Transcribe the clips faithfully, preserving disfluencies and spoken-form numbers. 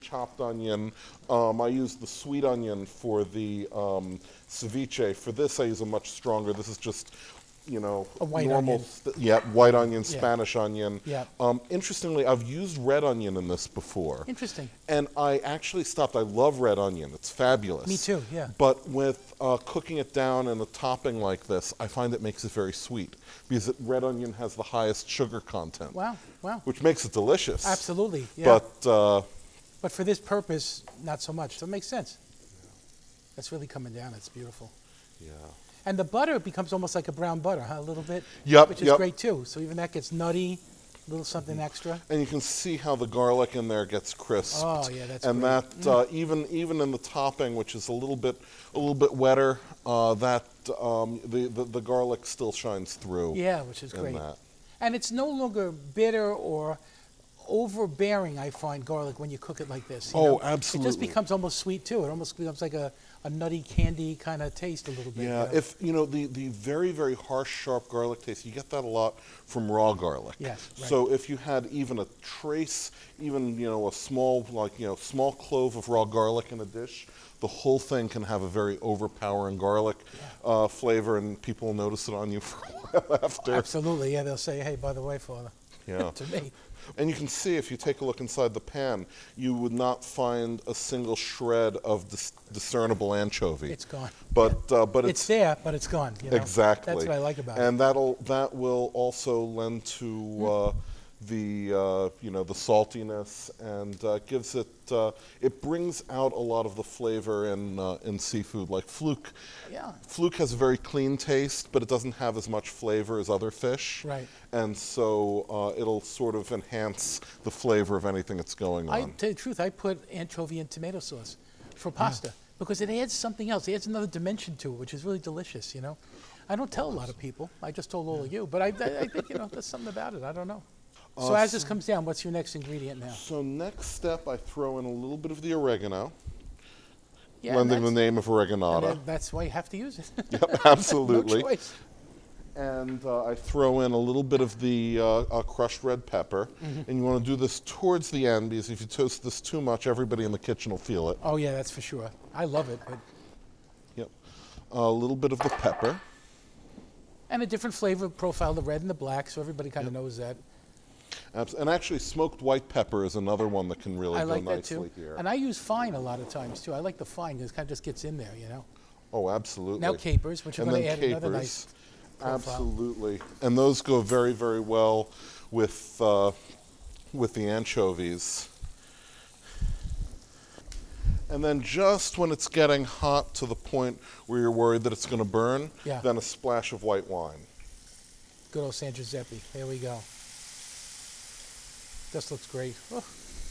chopped onion. Um, I use the sweet onion for the um, ceviche. For this, I use a much stronger. This is just, you know, A white normal. onion. St- yeah, white onion, Yeah. Spanish onion. Yeah. Um, interestingly, I've used red onion in this before. Interesting. And I actually stopped. I love red onion. It's fabulous. Me too, yeah. But with uh, cooking it down in a topping like this, I find it makes it very sweet because it, red onion has the highest sugar content. Wow, wow. Which makes it delicious. Absolutely, yeah. But uh, But for this purpose, not so much. So it makes sense. That's really coming down. It's beautiful. yeah. And the butter becomes almost like a brown butter, huh? A little bit. Yep, Which is yep. great too. So even that gets nutty, a little something extra. And you can see how the garlic in there gets crisped. Oh, yeah, that's and great. that uh, even even in the topping, which is a little bit a little bit wetter, uh, that um, the, the the garlic still shines through. Yeah, which is in great. that. And it's no longer bitter or overbearing, I find, garlic when you cook it like this. You Oh, know? It absolutely. just becomes almost sweet too. It almost becomes like a, a nutty candy kind of taste a little bit. Yeah, you know? if you know the, the very very harsh sharp garlic taste, you get that a lot from raw garlic. Yes, right. So if you had even a trace, even you know a small like you know small clove of raw garlic in a dish, the whole thing can have a very overpowering garlic uh, flavor, and people will notice it on you for a while after. Absolutely, yeah. They'll say, "Hey, by the way, Father," Yeah. to me. And you can see if you take a look inside the pan, you would not find a single shred of dis- discernible anchovy. It's gone. But uh, but It's there, but it's gone. You know? Exactly. That's what I like about it. and that'll that will also lend to uh, the uh, you know the saltiness, and uh, gives it uh, it brings out a lot of the flavor in uh, in seafood. Like fluke, Yeah. fluke has a very clean taste, but it doesn't have as much flavor as other fish. Right. And so uh, it'll sort of enhance the flavor of anything that's going on. I tell you the truth, I put anchovy in tomato sauce for pasta because it adds something else. It adds another dimension to it, which is really delicious. You know, I don't tell a lot of people. I just told all of you, but I, I, I think you know there's something about it. I don't know. So Uh, as this comes down, what's your next ingredient now? So next step, I throw in a little bit of the oregano, Yeah, lending the that's- name of and oreganata. then that's why you have to use it. Yep, absolutely. No choice. And uh, I throw in a little bit of the uh, uh, crushed red pepper. Mm-hmm. And you want to do this towards the end, because if you toast this too much, everybody in the kitchen will feel it. Oh yeah, that's for sure. I love it, but Yep. A little bit of the pepper. and a different flavor profile, the red and the black, so everybody kind of knows that. Abs- And actually, smoked white pepper is another one that can really I go like that nicely too. here. And I use fine a lot of times too. I like the fine because it kind of just gets in there, you know. Oh, absolutely. Now capers, which are And going to then add another capers. nice profile. Absolutely. And those go very, very well with, uh, with the anchovies. And then just when it's getting hot to the point where you're worried that it's going to burn, Yeah. then a splash of white wine. Good old San Giuseppe. Here we go. This looks great. Oh,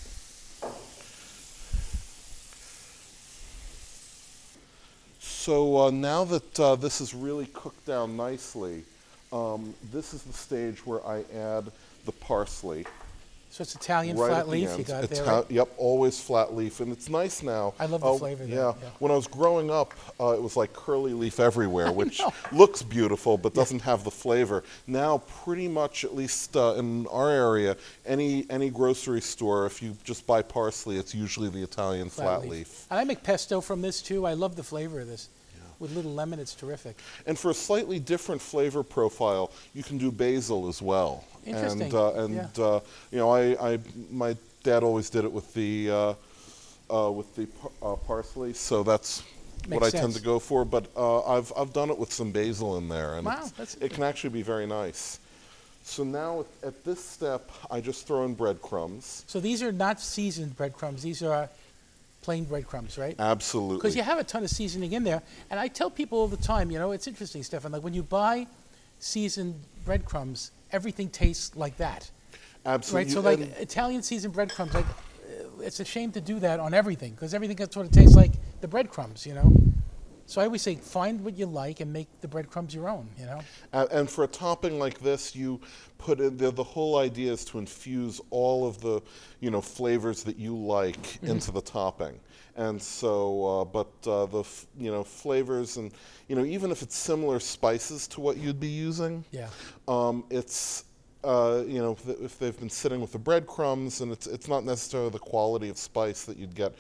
So uh, now that uh, this is really cooked down nicely, um, this is the stage where I add the parsley. so it's Italian Right flat at the leaf end. you got It's there. ha- Right? Yep, always flat leaf, and it's nice now. I love the Uh, flavor there, Yeah. yeah. When I was growing up, uh, it was like curly leaf everywhere, which know. looks beautiful but doesn't have the flavor. Now, pretty much, at least uh, in our area, any any grocery store, if you just buy parsley, it's usually the Italian flat, leaf. And I make pesto from this too. I love the flavor of this. With little lemon, it's terrific. And for a slightly different flavor profile, you can do basil as well. Interesting, And uh, and yeah. uh, you know, I, I my dad always did it with the uh, uh, with the par- uh, parsley, so that's what Makes I tend sense. to go for. But uh, I've I've done it with some basil in there, and Wow, it's- that's it can actually be very nice. So now at, at this step, I just throw in breadcrumbs. So these are not seasoned breadcrumbs. These are plain breadcrumbs, right? Absolutely. Because you have a ton of seasoning in there. And I tell people all the time, you know, it's interesting, Stefan, like when you buy seasoned breadcrumbs, everything tastes like that. Absolutely. Right? So like And- Italian seasoned breadcrumbs, like uh, it's a shame to do that on everything because everything sort of tastes like the breadcrumbs, you know? So I always say find what you like and make the breadcrumbs your own, you know? Uh, and for a topping like this, you put in the, the whole idea is to infuse all of the, you know, flavors that you like Mm-hmm. into the topping. And so, uh, but uh, the, f- you know, flavors and, you know, even if it's similar spices to what you'd be using, Yeah. um, it's uh, you know, if th- if they've been sitting with the breadcrumbs, and it's it's not necessarily the quality of spice that you'd get